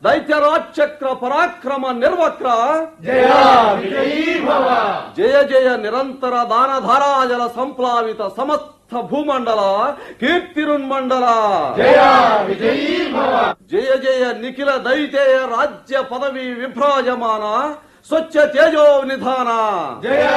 దైత్యరాజచక్ర పరాక్రమ నిర్వక్ర జయ విజయీ భవ. జయ జయ నిరంతర దానధారాజల సంప్లావిత సమస్త భూమండల కీర్తిరున్మండల జయ విజయీ భవ. జయ జయ నిఖిల దైతేయ రాజ్య పదవి విభ్రాజమాన స్వచ్ఛ తేజో నిధాన జయ